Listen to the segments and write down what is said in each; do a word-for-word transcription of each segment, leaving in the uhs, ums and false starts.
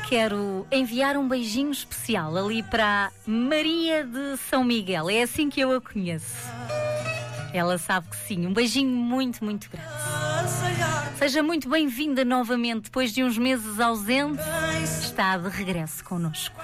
quero enviar um beijinho especial ali para a Maria de São Miguel. É assim que eu a conheço. Ela sabe que sim. Um beijinho muito, muito grande. Seja muito bem-vinda novamente. Depois de uns meses ausente, está de regresso connosco.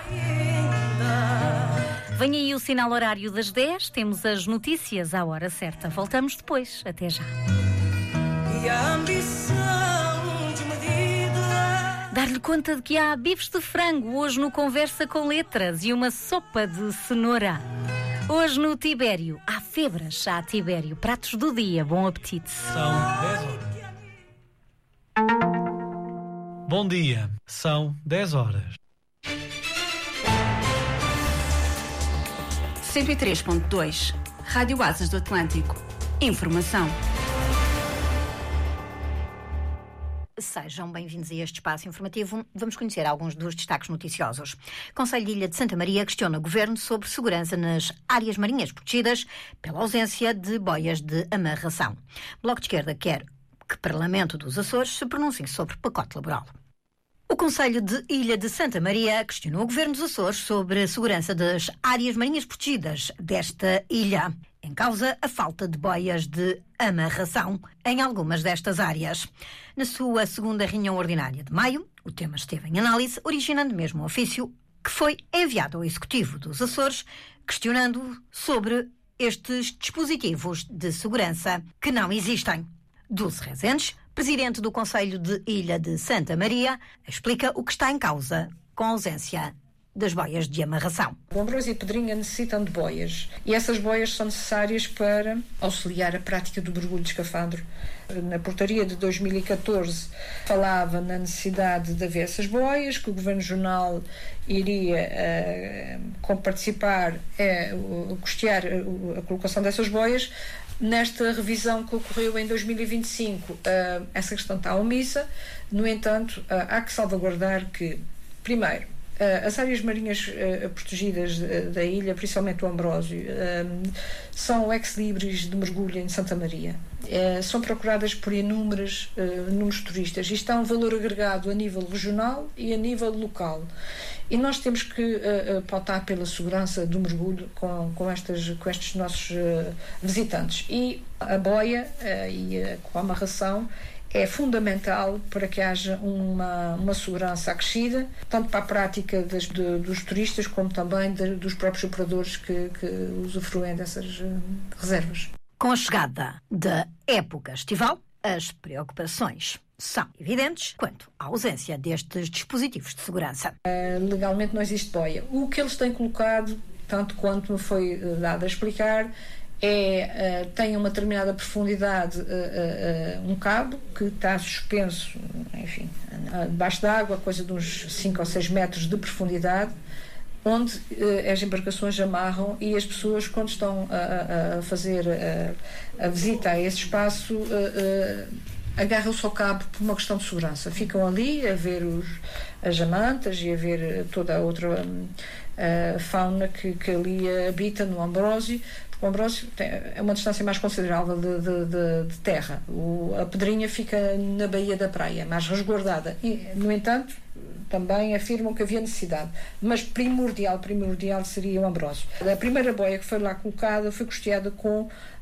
Vem aí o sinal horário das dez. Temos as notícias à hora certa. Voltamos depois. Até já. E a ambição de medida. Dar-lhe conta de que há bifes de frango hoje no Conversa com Letras e uma sopa de cenoura. Hoje no Tibério, há febras, há Tibério. Pratos do dia, bom apetite. São dez horas. Bom dia, são dez horas. cento e três ponto dois, Rádio Asas do Atlântico. Informação. Sejam bem-vindos a este espaço informativo. Vamos conhecer alguns dos destaques noticiosos. Conselho de Ilha de Santa Maria questiona o Governo sobre segurança nas áreas marinhas protegidas pela ausência de boias de amarração. Bloco de Esquerda quer que Parlamento dos Açores se pronuncie sobre pacote laboral. O Conselho de Ilha de Santa Maria questionou o Governo dos Açores sobre a segurança das áreas marinhas protegidas desta ilha. Em causa, a falta de boias de amarração em algumas destas áreas. Na sua segunda reunião ordinária de maio, o tema esteve em análise, originando mesmo um ofício que foi enviado ao Executivo dos Açores, questionando sobre estes dispositivos de segurança que não existem. Dulce Rezendes, presidente do Conselho de Ilha de Santa Maria, explica o que está em causa com a ausência das boias de amarração. O Ambrósio e a Pedrinha necessitam de boias e essas boias são necessárias para auxiliar a prática do mergulho de escafandro. Na portaria de dois mil e catorze falava na necessidade de haver essas boias, que o Governo Regional iria uh, participar, uh, custear a colocação dessas boias. Nesta revisão que ocorreu em dois mil e vinte e cinco, uh, essa questão está omissa. No entanto, uh, há que salvaguardar que, primeiro, uh, as áreas marinhas uh, protegidas uh, da ilha, principalmente o Ambrósio, uh, são ex-libris de mergulho em Santa Maria. Uh, são procuradas por inúmeros, uh, inúmeros turistas. Isto há um valor agregado a nível regional e a nível local. E nós temos que uh, uh, pautar pela segurança do mergulho com, com, estas, com estes nossos uh, visitantes. E a boia uh, e uh, com a amarração é fundamental para que haja uma, uma segurança acrescida, tanto para a prática das, de, dos turistas como também de, dos próprios operadores que, que usufruem dessas uh, reservas. Com a chegada da época estival, as preocupações são evidentes quanto à ausência destes dispositivos de segurança. Uh, legalmente não existe boia. O que eles têm colocado, tanto quanto me foi uh, dado a explicar, é, uh, tem uma determinada profundidade, uh, uh, uh, um cabo que está suspenso, enfim, uh, debaixo d'água, coisa de uns cinco ou seis metros de profundidade, onde uh, as embarcações amarram e as pessoas, quando estão a, a fazer a, a visita a esse espaço, uh, uh, agarram-se ao cabo por uma questão de segurança. Ficam ali a ver os, as amantas e a ver toda a outra um, a fauna que, que ali habita no Ambrósio. O Ambrósio tem, é uma distância mais considerável de, de, de, de terra. O, a Pedrinha fica na Baía da Praia, mais resguardada. E, no entanto, também afirmam que havia necessidade. Mas primordial, primordial seria o Ambrósio. A primeira boia que foi lá colocada foi custeada com,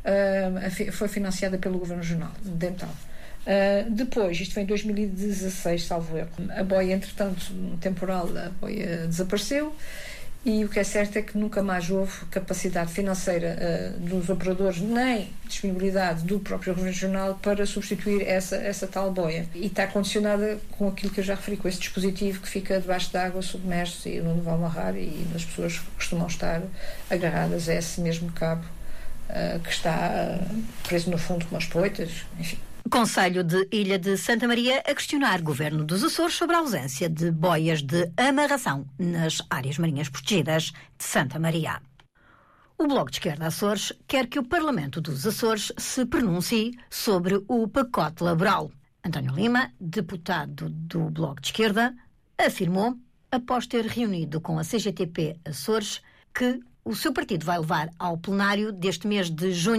uh, foi financiada pelo Governo Regional, dental. Uh, depois, isto foi em dois mil e dezasseis, salvo eu, a boia, entretanto, no temporal, a boia desapareceu e o que é certo é que nunca mais houve capacidade financeira uh, dos operadores, nem disponibilidade do próprio Governo Regional para substituir essa, essa tal boia. E está condicionada com aquilo que eu já referi, com esse dispositivo que fica debaixo d'água, submerso e onde vão amarrar, e as pessoas costumam estar agarradas a esse mesmo cabo uh, que está uh, preso no fundo com as poitas, enfim. Conselho de Ilha de Santa Maria a questionar o Governo dos Açores sobre a ausência de boias de amarração nas áreas marinhas protegidas de Santa Maria. O Bloco de Esquerda Açores quer que o Parlamento dos Açores se pronuncie sobre o pacote laboral. António Lima, deputado do Bloco de Esquerda, afirmou, após ter reunido com a C G T P Açores, que o seu partido vai levar ao plenário deste mês de junho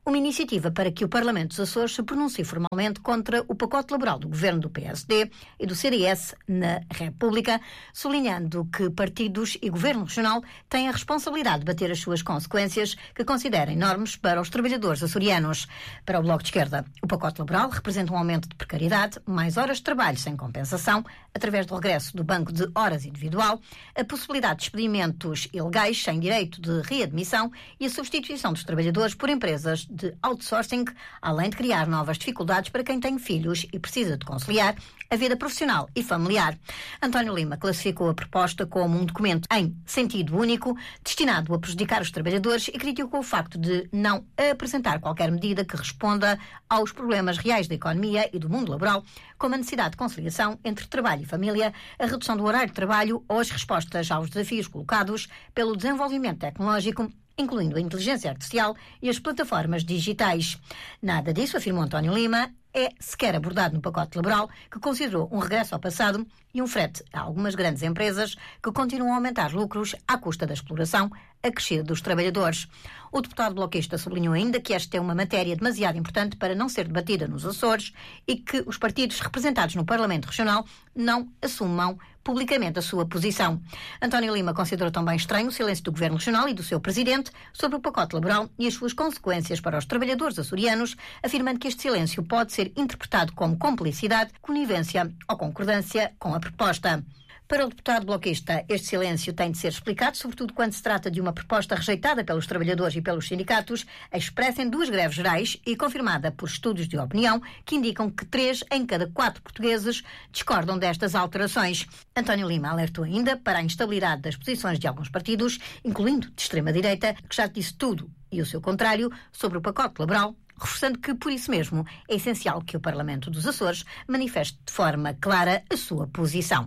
uma iniciativa para que o Parlamento dos Açores se pronuncie formalmente contra o pacote laboral do governo do P S D e do C D S na República, sublinhando que partidos e governo regional têm a responsabilidade de bater as suas consequências que considerem enormes para os trabalhadores açorianos. Para o Bloco de Esquerda, o pacote laboral representa um aumento de precariedade, mais horas de trabalho sem compensação, através do regresso do banco de horas individual, a possibilidade de despedimentos ilegais sem direito de readmissão e a substituição dos trabalhadores por empresas de outsourcing, além de criar novas dificuldades para quem tem filhos e precisa de conciliar a vida profissional e familiar. António Lima classificou a proposta como um documento em sentido único, destinado a prejudicar os trabalhadores, e criticou o facto de não apresentar qualquer medida que responda aos problemas reais da economia e do mundo laboral, como a necessidade de conciliação entre trabalho e família, a redução do horário de trabalho ou as respostas aos desafios colocados pelo desenvolvimento tecnológico, incluindo a inteligência artificial e as plataformas digitais. Nada disso, afirmou António Lima, é sequer abordado no pacote laboral, que considerou um regresso ao passado e um frete a algumas grandes empresas que continuam a aumentar lucros à custa da exploração acrescida dos trabalhadores. O deputado bloquista sublinhou ainda que esta é uma matéria demasiado importante para não ser debatida nos Açores e que os partidos representados no Parlamento Regional não assumam publicamente a sua posição. António Lima considerou também estranho o silêncio do Governo Regional e do seu presidente sobre o pacote laboral e as suas consequências para os trabalhadores açorianos, afirmando que este silêncio pode ser interpretado como complicidade, conivência ou concordância com a proposta. Para o deputado bloquista, este silêncio tem de ser explicado, sobretudo quando se trata de uma proposta rejeitada pelos trabalhadores e pelos sindicatos, expressa em duas greves gerais e confirmada por estudos de opinião que indicam que três em cada quatro portugueses discordam destas alterações. António Lima alertou ainda para a instabilidade das posições de alguns partidos, incluindo de extrema-direita, que já disse tudo e o seu contrário sobre o pacote laboral, reforçando que, por isso mesmo, é essencial que o Parlamento dos Açores manifeste de forma clara a sua posição.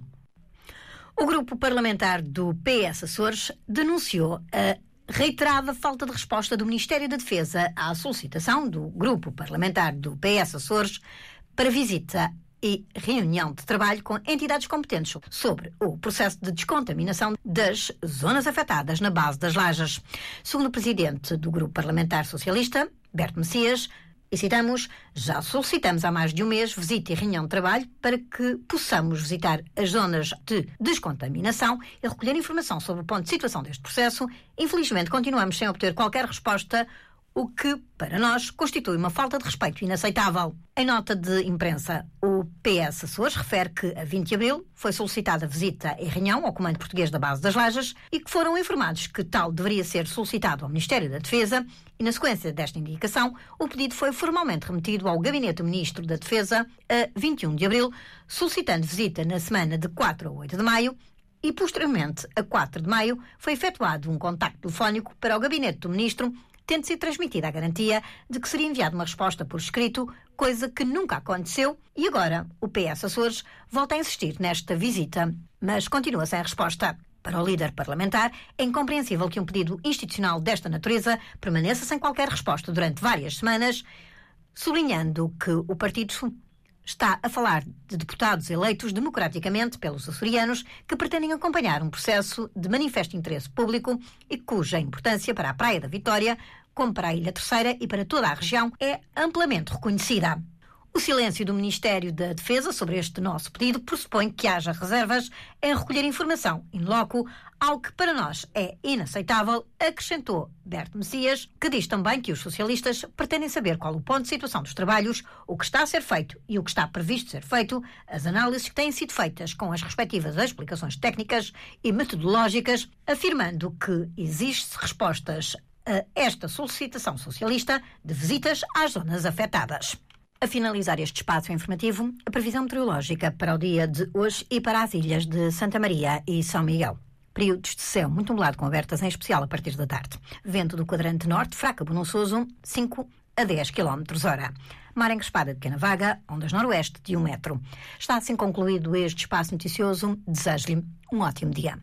O grupo parlamentar do P S Açores denunciou a reiterada falta de resposta do Ministério da Defesa à solicitação do grupo parlamentar do P S Açores para visita e reunião de trabalho com entidades competentes sobre o processo de descontaminação das zonas afetadas na base das Lajes. Segundo o presidente do grupo parlamentar socialista, Berto Messias, e citamos, já solicitamos há mais de um mês visita e reunião de trabalho para que possamos visitar as zonas de descontaminação e recolher informação sobre o ponto de situação deste processo. Infelizmente, continuamos sem obter qualquer resposta, o que, para nós, constitui uma falta de respeito inaceitável. Em nota de imprensa, o P S Açores refere que, a vinte de abril, foi solicitada visita e reunião ao Comando Português da Base das Lajes e que foram informados que tal deveria ser solicitado ao Ministério da Defesa e, na sequência desta indicação, o pedido foi formalmente remetido ao Gabinete do Ministro da Defesa a vinte e um de abril, solicitando visita na semana de quatro a oito de maio, e, posteriormente, a quatro de maio, foi efetuado um contacto telefónico para o Gabinete do Ministro, tendo sido transmitida a garantia de que seria enviada uma resposta por escrito, coisa que nunca aconteceu, e agora o P S Açores volta a insistir nesta visita, mas continua sem resposta. Para o líder parlamentar, é incompreensível que um pedido institucional desta natureza permaneça sem qualquer resposta durante várias semanas, sublinhando que o partido está a falar de deputados eleitos democraticamente pelos açorianos que pretendem acompanhar um processo de manifesto interesse público e cuja importância para a Praia da Vitória, como para a Ilha Terceira e para toda a região, é amplamente reconhecida. O silêncio do Ministério da Defesa sobre este nosso pedido pressupõe que haja reservas em recolher informação in loco, algo que para nós é inaceitável, acrescentou Berto Messias, que diz também que os socialistas pretendem saber qual o ponto de situação dos trabalhos, o que está a ser feito e o que está previsto ser feito, as análises que têm sido feitas com as respectivas explicações técnicas e metodológicas, afirmando que existem respostas a esta solicitação socialista de visitas às zonas afetadas. A finalizar este espaço informativo, a previsão meteorológica para o dia de hoje e para as ilhas de Santa Maria e São Miguel. Períodos de céu muito nublado com abertas, em especial a partir da tarde. Vento do quadrante norte, fraco a bonançoso, cinco a dez quilómetros hora. Mar encrespada de pequena vaga, ondas noroeste de um metro. Está assim concluído este espaço noticioso. Desejo-lhe um ótimo dia.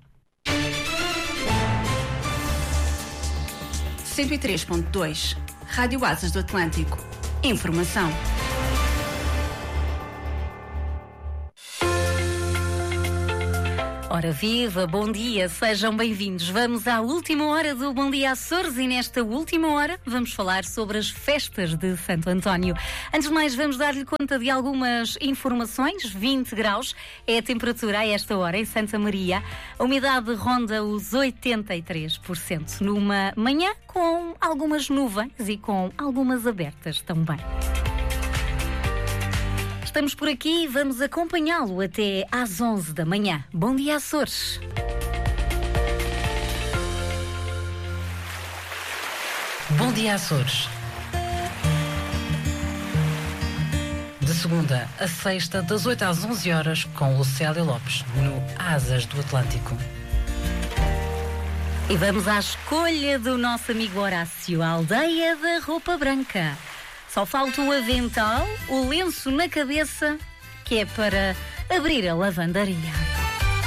cento e três ponto dois Rádio Asas do Atlântico. Informação. Ora viva, bom dia, sejam bem-vindos. Vamos à última hora do Bom Dia Açores e nesta última hora vamos falar sobre as festas de Santo António. Antes de mais, vamos dar-lhe conta de algumas informações. vinte graus é a temperatura a esta hora em Santa Maria. A umidade ronda os oitenta e três por cento numa manhã com algumas nuvens e com algumas abertas também. Estamos por aqui e vamos acompanhá-lo até às onze da manhã. Bom dia, Açores! Bom dia, Açores! De segunda a sexta, das oito às onze horas, com Lucélia Lopes, no Asas do Atlântico. E vamos à escolha do nosso amigo Horácio, a aldeia da roupa branca. Só falta o avental, o lenço na cabeça, que é para abrir a lavandaria.